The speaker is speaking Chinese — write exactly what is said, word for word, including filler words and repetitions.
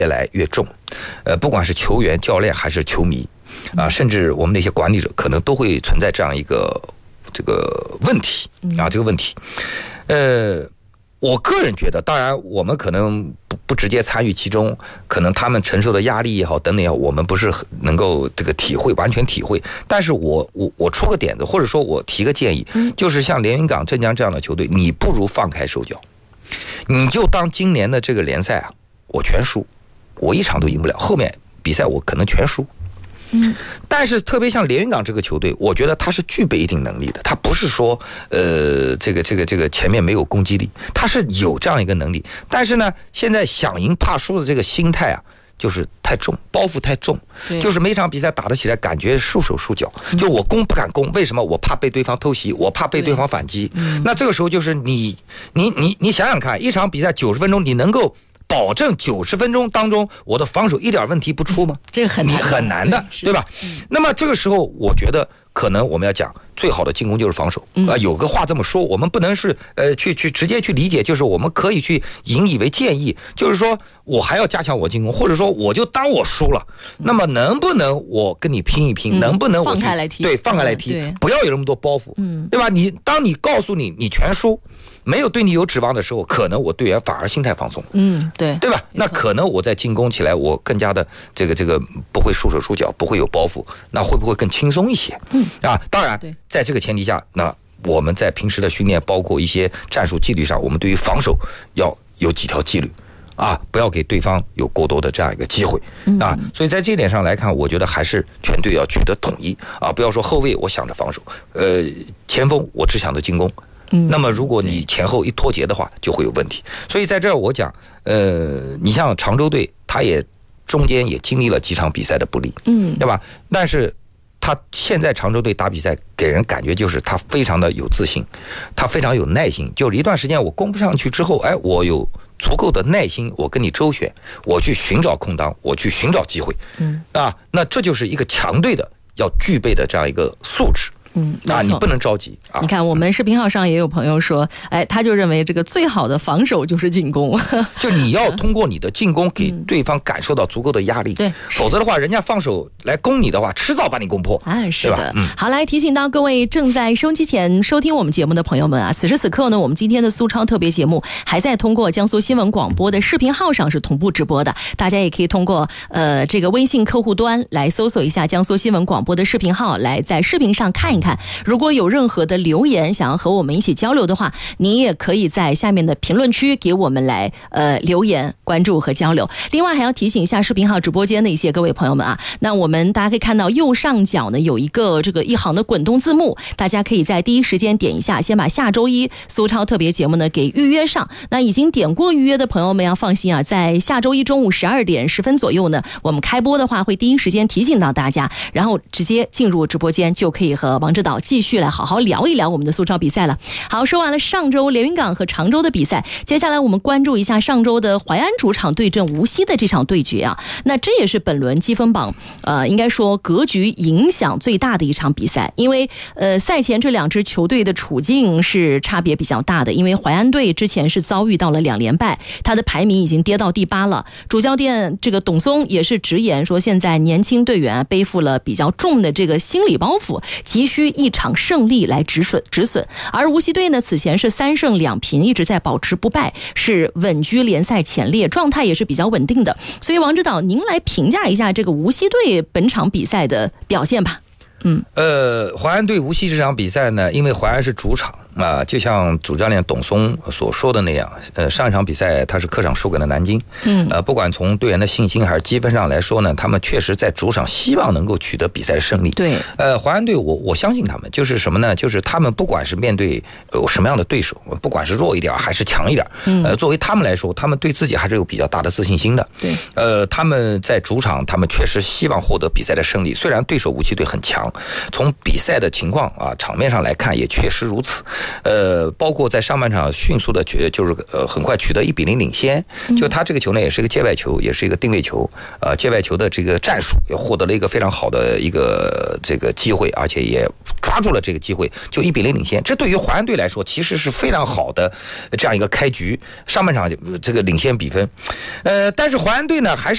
越来越重，呃，不管是球员、教练还是球迷，啊，甚至我们那些管理者，可能都会存在这样一个这个问题啊，这个问题，呃。我个人觉得，当然我们可能不不直接参与其中，可能他们承受的压力也好等等也好，我们不是能够这个体会完全体会。但是我我我出个点子，或者说我提个建议，就是像连云港、镇江这样的球队，你不如放开手脚，你就当今年的这个联赛啊，我全输，我一场都赢不了，后面比赛我可能全输。嗯，但是特别像连云港这个球队，我觉得他是具备一定能力的，他不是说呃这个这个这个前面没有攻击力，他是有这样一个能力。但是呢，现在想赢怕输的这个心态啊，就是太重，包袱太重，就是每场比赛打得起来感觉束手束脚，就我攻不敢攻，为什么？我怕被对方偷袭，我怕被对方反击。那这个时候就是你你你你想想看，一场比赛九十分钟，你能够保证九十分钟当中我的防守一点问题不出吗？ 这个很难， 很难的， 对, 对吧？那么这个时候，我觉得可能我们要讲最好的进攻就是防守啊、呃。有个话这么说，我们不能是呃去去直接去理解，就是我们可以去引以为建议，就是说我还要加强我进攻，或者说我就当我输了，那么能不能我跟你拼一拼？嗯、能不能我放开来踢？ 对，放开来踢， 嗯、 不要有那么多包袱，嗯，对吧？你当你告诉你你全输。没有对你有指望的时候，可能我队员反而心态放松， 嗯，对， 对吧？那可能我在进攻起来，我更加的这个这个不会束手束脚，不会有包袱，那会不会更轻松一些？嗯啊，当然，在这个前提下，那我们在平时的训练，包括一些战术纪律上，我们对于防守要有几条纪律啊，不要给对方有过多的这样一个机会啊。所以在这点上来看，我觉得还是全队要取得统一啊，不要说后卫我想着防守，呃，前锋我只想着进攻。那么如果你前后一脱节的话，就会有问题。所以在这儿我讲，呃，你像常州队，他也中间也经历了几场比赛的不利，嗯，对吧？但是他现在常州队打比赛给人感觉就是他非常的有自信，他非常有耐心。就是一段时间我攻不上去之后，哎，我有足够的耐心，我跟你周旋，我去寻找空当，我去寻找机会，嗯啊，那这就是一个强队的要具备的这样一个素质。嗯，啊，你不能着急啊！ 你看，我们视频号上也有朋友说，哎，他就认为这个最好的防守就是进攻， 就你要通过你的进攻给对方感受到足够的压力， 对、嗯， 否则的话，人家放手来攻你的话，迟早把你攻破。 哎，是的，嗯，好，来提醒到各位正在收音机前收听我们节目的朋友们啊，此时此刻呢，我们今天的苏超特别节目还在通过江苏新闻广播的视频号上是同步直播的，大家也可以通过呃这个微信客户端来搜索一下江苏新闻广播的视频号，来在视频上看一看。如果有任何的留言想要和我们一起交流的话，你也可以在下面的评论区给我们来呃留言关注和交流。另外还要提醒一下视频号直播间的一些各位朋友们啊，那我们大家可以看到右上角呢有一个这个一行的滚动字幕，大家可以在第一时间点一下，先把下周一苏超特别节目呢给预约上。那已经点过预约的朋友们要放心啊，在下周一中午十二点十分左右呢，我们开播的话会第一时间提醒到大家，然后直接进入直播间就可以和王指导继续来好好聊一聊我们的苏超比赛了。好，说完了上周连云港和常州的比赛，接下来我们关注一下上周的淮安主场对阵无锡的这场对决啊。那这也是本轮积分榜呃，应该说格局影响最大的一场比赛，因为呃赛前这两支球队的处境是差别比较大的。因为淮安队之前是遭遇到了两连败，他的排名已经跌到第八了。主教练这个董松也是直言说，现在年轻队员背负了比较重的这个心理包袱，急需一场胜利来止损止损。而无锡队呢，此前是三胜两平，一直在保持不败，是稳居联赛前列，状态也是比较稳定的。所以王指导，您来评价一下这个无锡队本场比赛的表现吧。嗯， 呃，淮安对无锡这场比赛呢，因为淮安是主场啊，就像主教练董松所说的那样，呃，上一场比赛他是客场输给了南京，嗯，呃，不管从队员的信心还是积分上来说呢，他们确实在主场希望能够取得比赛的胜利。 对， 呃，淮安队我我相信他们，就是什么呢？就是他们不管是面对有什么样的对手，不管是弱一点还是强一点，嗯，呃，作为他们来说，他们对自己还是有比较大的自信心的。 对， 呃，他们在主场，他们确实希望获得比赛的胜利。虽然对手无锡队很强，从比赛的情况啊场面上来看，也确实如此。呃，包括在上半场迅速的取，就是呃很快取得一比零领先，就他这个球呢也是一个界外球，也是一个定位球，呃界外球的这个战术也获得了一个非常好的一个这个机会，而且也抓住了这个机会，就一比零领先。这对于淮安队来说其实是非常好的这样一个开局，上半场这个领先比分。呃，但是淮安队呢还是